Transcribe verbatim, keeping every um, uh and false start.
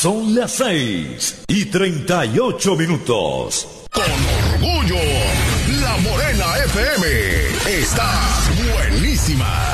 Son las seis y treinta y ocho minutos. Con orgullo, La Morena F M está buenísima.